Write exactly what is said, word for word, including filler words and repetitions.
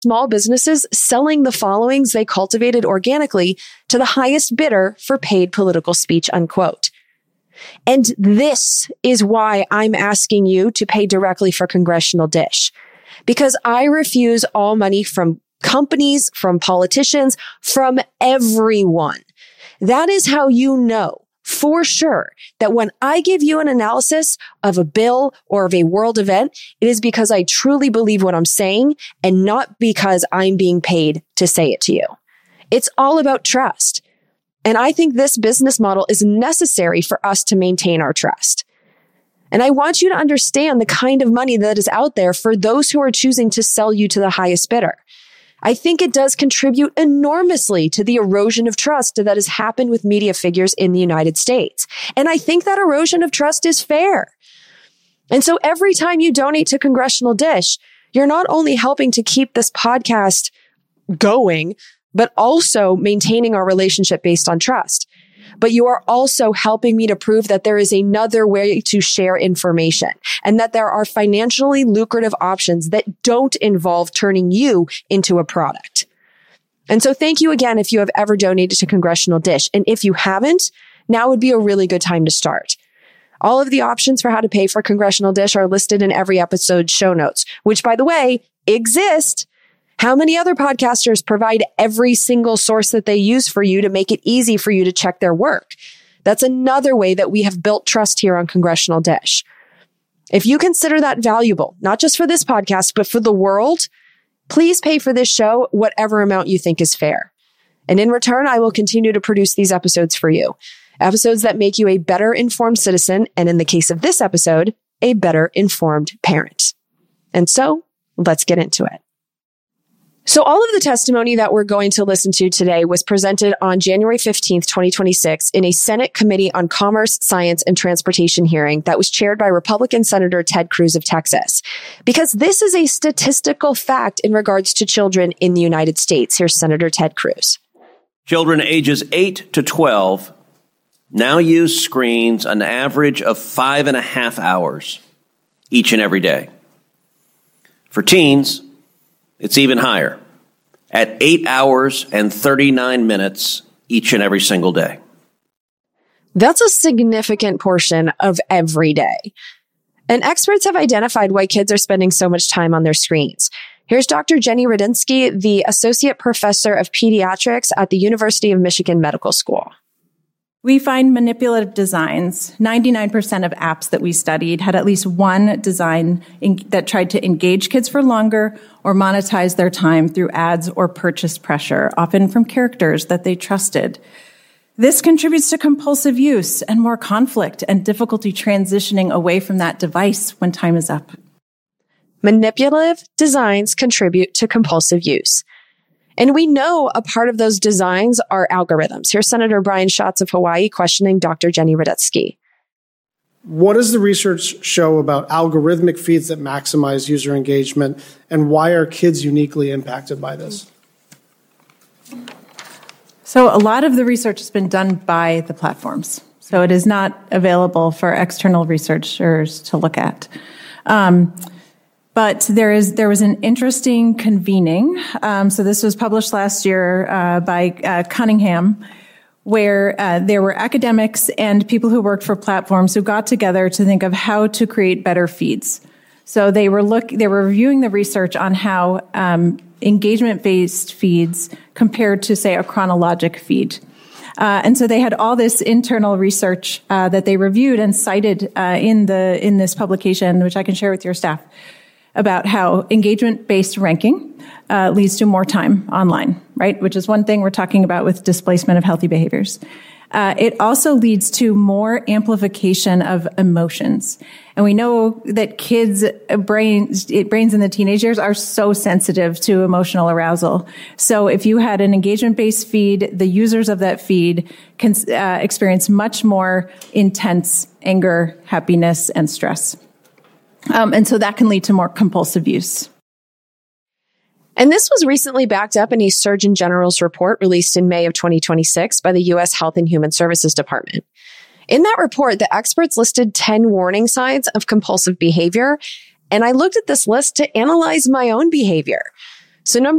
small businesses selling the followings they cultivated organically to the highest bidder for paid political speech, unquote. And this is why I'm asking you to pay directly for Congressional Dish, because I refuse all money from companies, from politicians, from everyone. That is how you know for sure that when I give you an analysis of a bill or of a world event, it is because I truly believe what I'm saying and not because I'm being paid to say it to you. It's all about trust. And I think this business model is necessary for us to maintain our trust. And I want you to understand the kind of money that is out there for those who are choosing to sell you to the highest bidder. I think it does contribute enormously to the erosion of trust that has happened with media figures in the United States. And I think that erosion of trust is fair. And so every time you donate to Congressional Dish, you're not only helping to keep this podcast going, but also maintaining our relationship based on trust. But you are also helping me to prove that there is another way to share information and that there are financially lucrative options that don't involve turning you into a product. And so thank you again if you have ever donated to Congressional Dish. And if you haven't, now would be a really good time to start. All of the options for how to pay for Congressional Dish are listed in every episode's show notes, which, by the way, exist. How many other podcasters provide every single source that they use for you to make it easy for you to check their work? That's another way that we have built trust here on Congressional Dish. If you consider that valuable, not just for this podcast, but for the world, please pay for this show whatever amount you think is fair. And in return, I will continue to produce these episodes for you. Episodes that make you a better informed citizen, and in the case of this episode, a better informed parent. And so, let's get into it. So all of the testimony that we're going to listen to today was presented on January fifteenth, twenty twenty-six in a Senate Committee on Commerce, Science, and Transportation hearing that was chaired by Republican Senator Ted Cruz of Texas. Because this is a statistical fact in regards to children in the United States. Here's Senator Ted Cruz. Children ages eight to twelve now use screens an average of five and a half hours each and every day. For teens, it's even higher, at eight hours and thirty-nine minutes each and every single day. That's a significant portion of every day. And experts have identified why kids are spending so much time on their screens. Here's Doctor Jenny Rudinsky, the Associate Professor of Pediatrics at the University of Michigan Medical School. We find manipulative designs. ninety-nine percent of apps that we studied had at least one design in, that tried to engage kids for longer or monetize their time through ads or purchase pressure, often from characters that they trusted. This contributes to compulsive use and more conflict and difficulty transitioning away from that device when time is up. Manipulative designs contribute to compulsive use. And we know a part of those designs are algorithms. Here's Senator Brian Schatz of Hawaii questioning Doctor Jenny Rudinsky. What does the research show about algorithmic feeds that maximize user engagement, and why are kids uniquely impacted by this? So a lot of the research has been done by the platforms. So it is not available for external researchers to look at. Um, But there is there was an interesting convening. Um, so this was published last year uh, by uh, Cunningham, where uh, there were academics and people who worked for platforms who got together to think of how to create better feeds. So they were look they were reviewing the research on how um, engagement-based feeds compared to, say, a chronologic feed. Uh, and so they had all this internal research uh, that they reviewed and cited uh, in the in this publication, which I can share with your staff, about how engagement-based ranking uh, leads to more time online, right? Which is one thing we're talking about with displacement of healthy behaviors. Uh, it also leads to more amplification of emotions. And we know that kids' brains, brains in the teenage years are so sensitive to emotional arousal. So if you had an engagement-based feed, the users of that feed can uh, experience much more intense anger, happiness, and stress. Um, and so that can lead to more compulsive use. And this was recently backed up in a Surgeon General's report released in May of twenty twenty-six by the U S Health and Human Services Department. In that report, the experts listed ten warning signs of compulsive behavior, and I looked at this list to analyze my own behavior. So number